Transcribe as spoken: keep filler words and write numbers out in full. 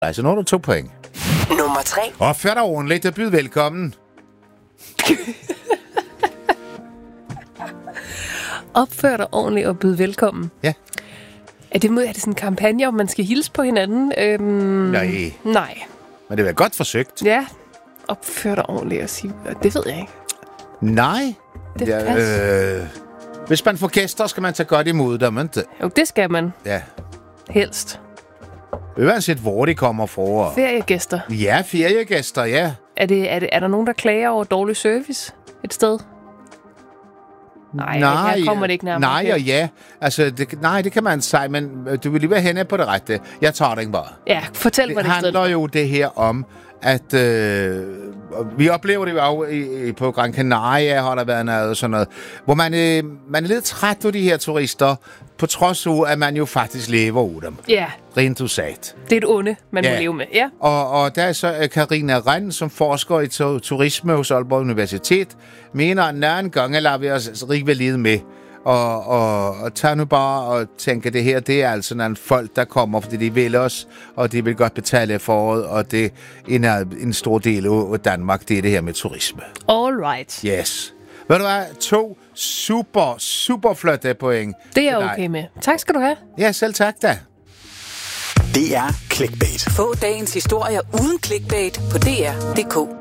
Altså, nu har du to point. Nummer tre. Opfør dig ordentligt og byd velkommen. Opfør dig ordentligt og byd velkommen. Ja. Er det, er det sådan en kampagne, om man skal hilse på hinanden? Øhm, Nej. Nej. Men det var godt forsøgt. Ja. Opfør dig ordentligt og sige... Det ved jeg ikke. Nej. Det ja, øh, hvis man får gæster, skal man tage godt imod dem, ikke? Jo, det skal man. Ja. Helst. Uanset hvor de kommer fra. Feriegæster. Ja, feriegæster, ja. Er, det, er, det, er der nogen, der klager over dårlig service et sted? Nej, nej, her kommer det ikke nærmere. Nej og ja. Altså, det, nej, det kan man sige, men du vil lige være henne på det rette. Jeg tager det ikke bare. Ja, fortæl mig det. Det handler jo det her om, at øh, vi oplever det jo i, i, på Gran Canaria, har der været noget sådan noget, hvor man, øh, man er lidt træt af de her turister, på trods af, at man jo faktisk lever af dem. Ja. Rent usagt. Det er et onde, man ja. må leve med. Ja. Og, og der er så Karina Rand, som forsker i to- turisme hos Aalborg Universitet, mener, at når en gang lader vi os rigtig lide med. Og, og, og tager nu bare og tænker, det her, det er altså nogle folk, der kommer, fordi de vil os, og de vil godt betale for det, og det er en, en stor del af Danmark, det er det her med turisme. All right. Yes. Ved du hvad? To super, super flotte point. Det er jeg okay med. Tak skal du have. Ja, selv tak da. Det er Clickbait. Få dagens historier uden clickbait på D R punktum d k.